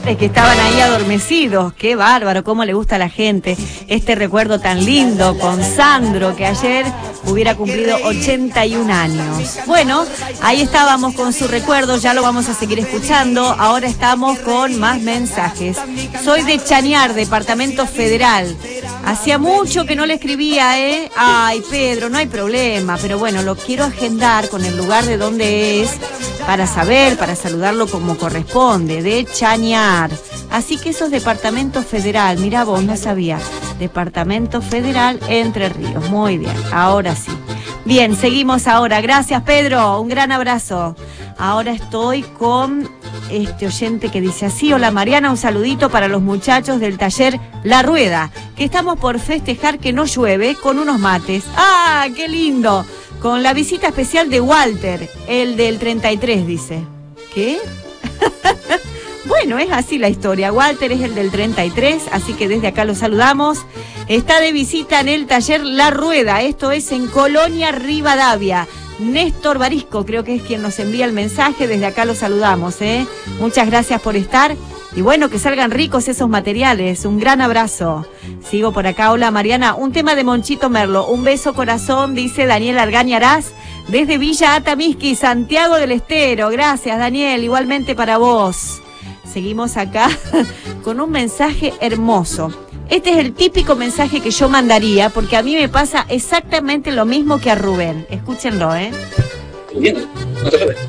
oyentes que estaban ahí adormecidos. Qué bárbaro, cómo le gusta a la gente este recuerdo tan lindo con Sandro, que ayer hubiera cumplido 81 años. Bueno, ahí estábamos con su recuerdo, ya lo vamos a seguir escuchando. Ahora estamos con más mensajes. Soy de Chañar, Departamento Federal. Hacía mucho que no le escribía, ¿eh? Ay, Pedro, no hay problema, pero bueno, lo quiero agendar con el lugar de donde es, para saber, para saludarlo como corresponde, de Chañar. Así que eso es Departamento Federal, mira vos, no sabía. Departamento Federal, Entre Ríos, muy bien, ahora sí. Bien, seguimos ahora, gracias Pedro, un gran abrazo. Ahora estoy con este oyente que dice así: hola Mariana, un saludito para los muchachos del taller La Rueda, que estamos por festejar que no llueve con unos mates. ¡Ah, qué lindo! Con la visita especial de Walter, el del 33, dice. ¿Qué? Bueno, es así la historia. Walter es el del 33, así que desde acá lo saludamos. Está de visita en el taller La Rueda, esto es en Colonia Rivadavia. Néstor Barisco, creo que es quien nos envía el mensaje, desde acá lo saludamos, ¿eh? Muchas gracias por estar. Y bueno, que salgan ricos esos materiales. Un gran abrazo. Sigo por acá. Hola Mariana, un tema de Monchito Merlo. Un beso corazón, dice Daniel Argañarás, desde Villa Atamisqui, Santiago del Estero. Gracias Daniel, igualmente para vos. Seguimos acá con un mensaje hermoso. Este es el típico mensaje que yo mandaría, porque a mí me pasa exactamente lo mismo que a Rubén. Escúchenlo, ¿eh? Bien, no te sabes.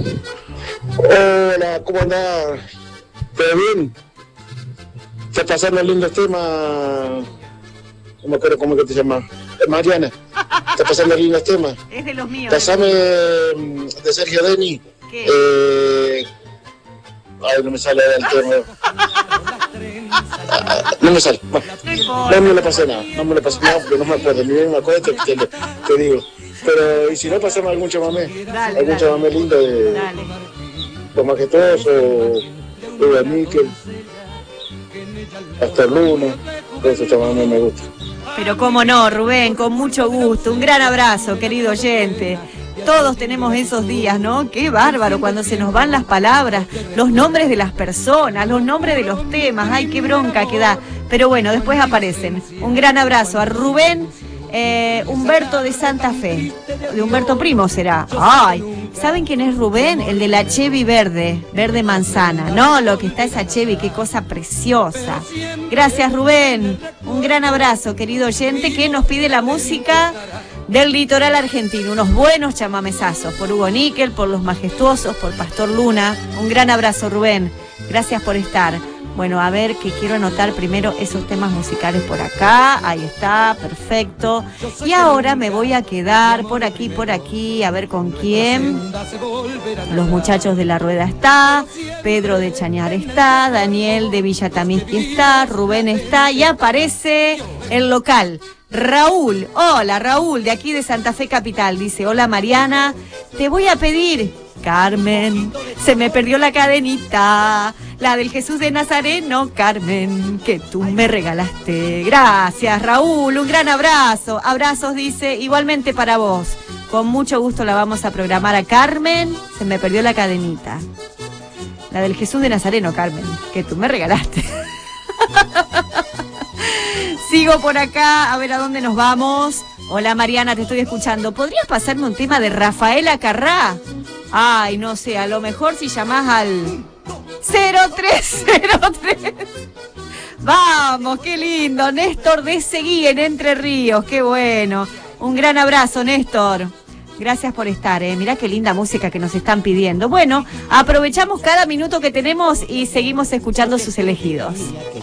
Hola, ¿cómo andás? ¿Todo bien? ¿Estás pasando lindos temas? No me acuerdo cómo que te llamas. Mariana, ¿estás pasando lindos temas? Es de los míos. Pasame de Sergio Deni. ¿Qué? Ay, no me sale el tema. No me sale. No me le pasé nada. No me le pasé nada porque no me acuerdo. Ni bien me acuerdo, te digo. Pero, y si no, pasamos algún chamamé. Dale, algún chamamé lindo de Los Majestuosos, Rubén Níquel, Pastor Luna. De esos chamamés me gustan. Pero cómo no, Rubén, con mucho gusto. Un gran abrazo, querido oyente. Todos tenemos esos días, ¿no? Qué bárbaro cuando se nos van las palabras, los nombres de las personas, los nombres de los temas. Ay, qué bronca que da. Pero bueno, después aparecen. Un gran abrazo a Rubén Humberto de Santa Fe. De Humberto Primo será. Ay, ¿saben quién es Rubén? El de la Chevy verde, verde manzana. No, lo que está esa Chevy, qué cosa preciosa. Gracias, Rubén. Un gran abrazo, querido oyente, que nos pide la música del litoral argentino, unos buenos chamamesazos, por Hugo Níquel, por Los Majestuosos, por Pastor Luna. Un gran abrazo, Rubén, gracias por estar. Bueno, a ver, que quiero anotar primero esos temas musicales por acá, ahí está, perfecto. Y ahora me voy a quedar por aquí, a ver con quién. Los muchachos de La Rueda está, Pedro de Chañar está, Daniel de Villa Atamisqui está, Rubén está, y aparece el local. Raúl, hola Raúl, de aquí de Santa Fe Capital, dice: hola Mariana, te voy a pedir, Carmen, se me perdió la cadenita, la del Jesús de Nazareno, Carmen, que tú me regalaste. Gracias Raúl, un gran abrazo, abrazos, dice, igualmente para vos, con mucho gusto la vamos a programar a Carmen, se me perdió la cadenita, la del Jesús de Nazareno, Carmen, que tú me regalaste. Sigo por acá, a ver a dónde nos vamos. Hola Mariana, te estoy escuchando. ¿Podrías pasarme un tema de Rafaela Carrá? Ay, no sé, a lo mejor si llamás al 0303. Vamos, qué lindo. Néstor de Seguí en Entre Ríos, qué bueno. Un gran abrazo, Néstor. Gracias por estar, mirá qué linda música que nos están pidiendo. Bueno, aprovechamos cada minuto que tenemos y seguimos escuchando sus elegidos.